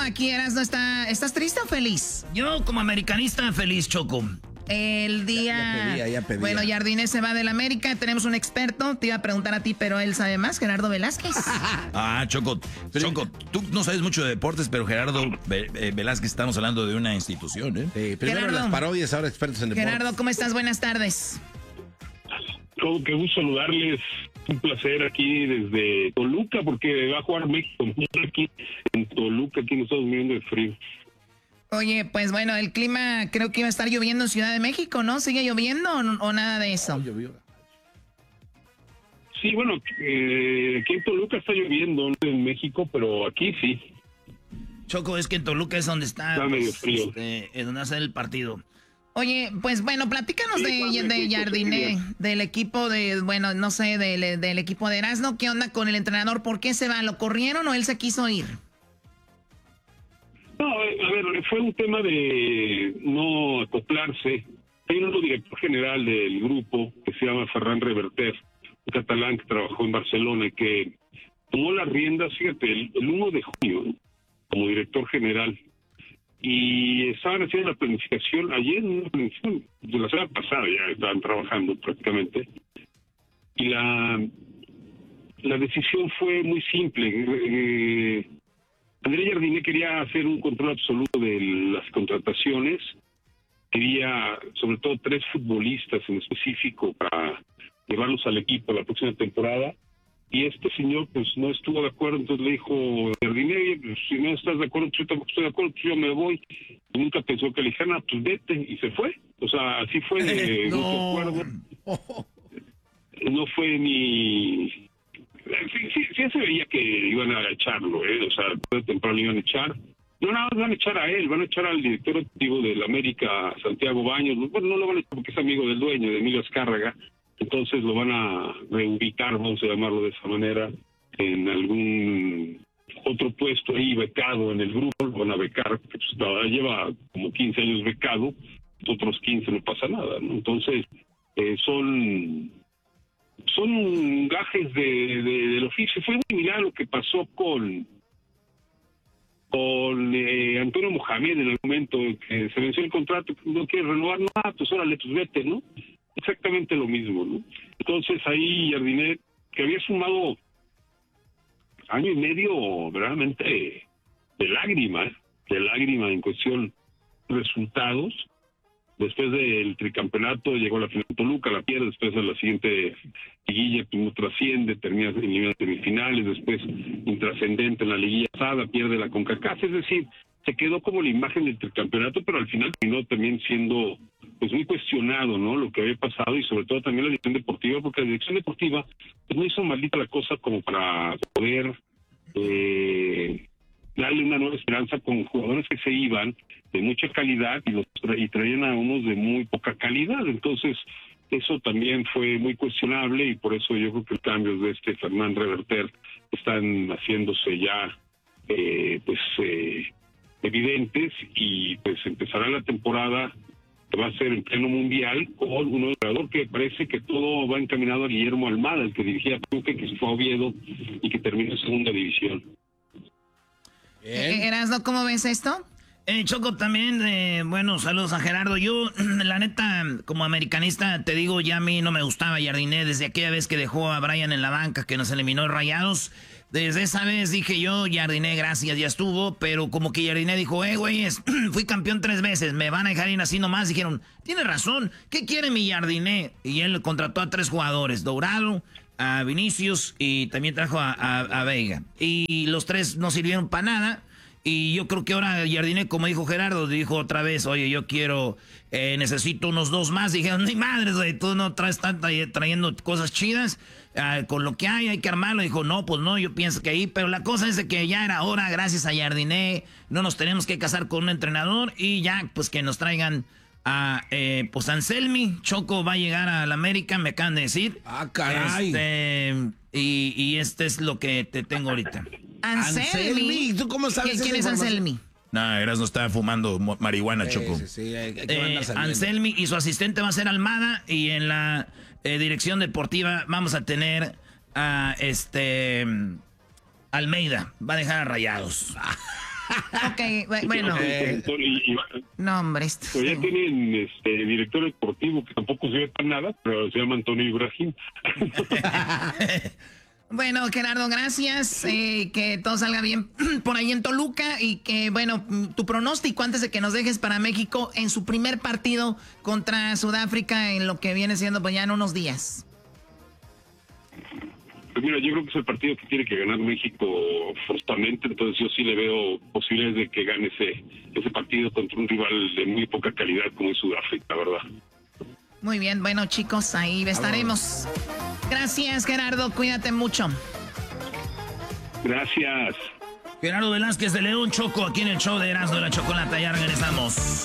aquí Erasmo ¿estás triste o feliz? Yo como americanista feliz, Choco. El día... Ya pedía. Bueno, Jardine se va del América, tenemos un experto, te iba a preguntar a ti, pero él sabe más, Gerardo Velázquez. Choco, tú no sabes mucho de deportes, pero Gerardo Velázquez, estamos hablando de una institución, ¿eh? Sí, primero Gerardo. las parodias, ahora expertos en deportes. Gerardo, ¿cómo estás? Buenas tardes. Oh, qué gusto saludarles. Un placer aquí desde Toluca, porque va a jugar México aquí en Toluca, aquí nos estamos muriendo de frío. Oye, pues bueno, el clima creo que iba a estar lloviendo en Ciudad de México, ¿no? ¿Sigue lloviendo o nada de eso? Sí, bueno, aquí en Toluca está lloviendo, no en México, pero aquí sí. Choco, es que en Toluca es donde está medio frío. es donde hace el partido. Oye, pues bueno, platícanos Sí, de Jardine, del equipo del equipo de Erasmo. ¿Qué onda con el entrenador? ¿Por qué se va? ¿Lo corrieron o él se quiso ir? No, a ver, fue un tema de no acoplarse. Hay un nuevo director general del grupo que se llama Ferran Reverter, un catalán que trabajó en Barcelona y que tomó las riendas, fíjate, el 1 de junio como director general. Y estaban haciendo la planificación, ayer una planificación de la semana pasada, ya estaban trabajando prácticamente. Y la decisión fue muy simple. André Jardine quería hacer un control absoluto de las contrataciones, quería sobre todo 3 futbolistas en específico para llevarlos al equipo la próxima temporada, y este señor pues no estuvo de acuerdo, entonces le dijo Jardine, pues, si no estás de acuerdo, yo tampoco estoy de acuerdo, pues yo me voy, y nunca pensó que le dijeran, pues vete, y se fue, o sea, así fue de acuerdo, no fue ni... Sí se veía que iban a echarlo, o sea, de temprano iban a echar. No, nada más van a echar a él, van a echar al director activo del América, Santiago Baños. Bueno, no lo van a echar porque es amigo del dueño, de Emilio Azcárraga. Entonces lo van a reubicar, vamos a llamarlo de esa manera, en algún otro puesto ahí becado en el grupo. Lo van a becar, porque pues, lleva como 15 años becado, otros 15 no pasa nada, ¿no? Entonces, son gajes del oficio. Fue muy similar a lo que pasó con Antonio Mohamed en el momento en que se venció el contrato, no quiere renovar, pues órale, pues vete, ¿no? Exactamente lo mismo, ¿no? Entonces ahí Jardine, que había sumado año y medio verdaderamente de lágrima en cuestión de resultados. Después del tricampeonato llegó a la final de Toluca, la pierde, después de la siguiente liguilla pues no trasciende, termina en semifinales, después intrascendente en la liguilla pasada, pierde la CONCACAF, es decir, se quedó como la imagen del tricampeonato, pero al final terminó también siendo pues muy cuestionado, ¿no? Lo que había pasado y sobre todo también la dirección deportiva, porque la dirección deportiva pues no hizo maldita la cosa como para poder darle una nueva esperanza con jugadores que se iban de mucha calidad y traían a unos de muy poca calidad. Entonces, eso también fue muy cuestionable y por eso yo creo que los cambios de Ferran Reverter están haciéndose ya evidentes y pues empezará la temporada que va a ser en pleno mundial con un nuevo entrenador que parece que todo va encaminado a Guillermo Almada, el que dirigía Pachuca, que se fue a Oviedo y que terminó en segunda división. Erasmo, ¿cómo ves esto? Choco, también, bueno, saludos a Gerardo. Yo, la neta, como americanista, te digo, ya a mí no me gustaba Jardine desde aquella vez que dejó a Brian en la banca, que nos eliminó Rayados. Desde esa vez dije yo, Jardine, gracias, ya estuvo, pero como que Jardine dijo, güeyes, fui campeón 3 veces, me van a dejar ir así nomás. Dijeron, tiene razón, ¿qué quiere mi Jardine? Y él contrató a 3 jugadores, Dourado, a Vinicius y también trajo a Veiga. Y los 3 no sirvieron para nada. Y yo creo que ahora Jardine, como dijo Gerardo, dijo otra vez, oye, yo quiero, necesito unos 2 más. Dijeron, ni madres, güey, tú no estás trayendo cosas chidas, con lo que hay que armarlo. Dijo, no, pues no, yo pienso que ahí, pero la cosa es de que ya era hora, gracias a Jardine, no nos tenemos que casar con un entrenador y ya, pues que nos traigan a, pues Anselmi. Choco va a llegar a la América, me acaban de decir. Ah, caray. Y este es lo que te tengo ahorita. Anselmi. ¿Tú cómo sabes? ¿Quién es Anselmi? No, Erasmo está fumando marihuana, Choco. Sí, Anselmi y su asistente va a ser Almada. Y en la dirección deportiva vamos a tener a Almeida. Va a dejar a Rayados. Ok, bueno. No, hombre. Pero ya tienen director deportivo que tampoco se ve para nada, pero se llama Antonio Ibrahim. Bueno, Gerardo, gracias. Que todo salga bien por ahí en Toluca y que, bueno, tu pronóstico antes de que nos dejes para México en su primer partido contra Sudáfrica en lo que viene siendo pues ya en unos días. Pues mira, yo creo que es el partido que tiene que ganar México forzosamente, entonces yo sí le veo posibilidades de que gane ese partido contra un rival de muy poca calidad como es Sudáfrica, ¿verdad? Muy bien, bueno chicos, ahí estaremos. Gracias, Gerardo, cuídate mucho. Gracias. Gerardo Velázquez de León, Choco, aquí en el show de Erasmo de la Chocolata, ya regresamos.